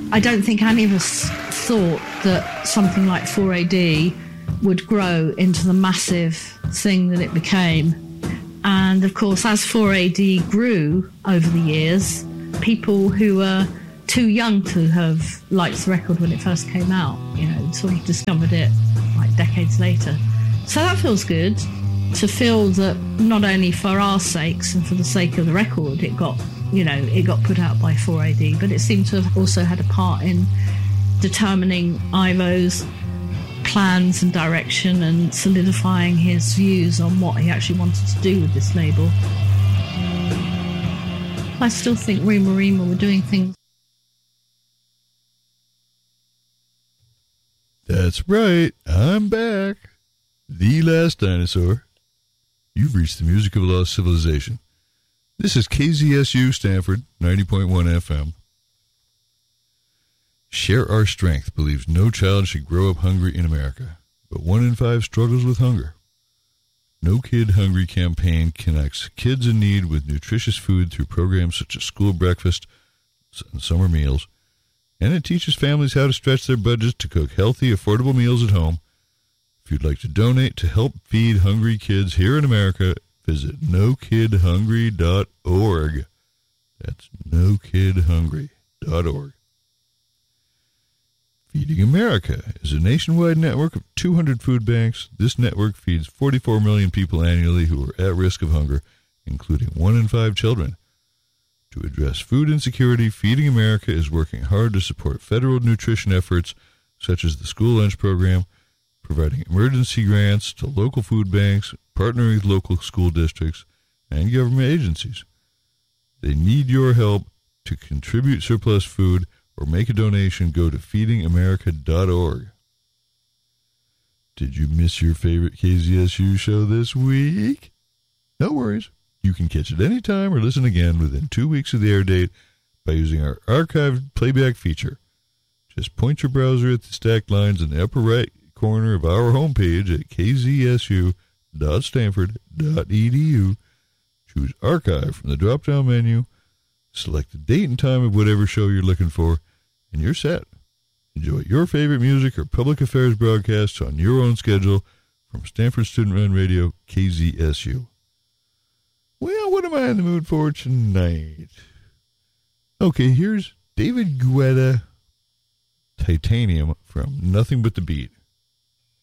I don't think any of us thought that something like 4AD would grow into the massive thing that it became. And of course, as 4AD grew over the years, people who were too young to have liked the record when it first came out, sort of discovered it like decades later. So that feels good, to feel that not only for our sakes and for the sake of the record, it got put out by 4AD, but it seemed to have also had a part in determining Ivo's plans and direction and solidifying his views on what he actually wanted to do with this label. I still think Rima Rima were doing things. That's right, I'm back. The Last Dinosaur. You've reached the music of a lost civilization. This is KZSU Stanford, 90.1 FM. Share Our Strength believes no child should grow up hungry in America, but 1 in 5 struggles with hunger. No Kid Hungry campaign connects kids in need with nutritious food through programs such as school breakfast and summer meals, and it teaches families how to stretch their budgets to cook healthy, affordable meals at home. If you'd like to donate to help feed hungry kids here in America, visit nokidhungry.org. That's nokidhungry.org. Feeding America is a nationwide network of 200 food banks. This network feeds 44 million people annually who are at risk of hunger, including 1 in 5 children. To address food insecurity, Feeding America is working hard to support federal nutrition efforts such as the school lunch program, providing emergency grants to local food banks, partnering with local school districts, and government agencies. They need your help to contribute surplus food or make a donation. Go to feedingamerica.org. Did you miss your favorite KZSU show this week? No worries. You can catch it anytime or listen again within 2 weeks of the air date by using our archived playback feature. Just point your browser at the stacked lines in the upper right corner of our homepage at kzsu.stanford.edu. Choose Archive from the drop-down menu. Select the date and time of whatever show you're looking for, and you're set. Enjoy your favorite music or public affairs broadcasts on your own schedule from Stanford Student-Run Radio, KZSU. Well, what am I in the mood for tonight? Okay, here's David Guetta, Titanium from Nothing But the Beat.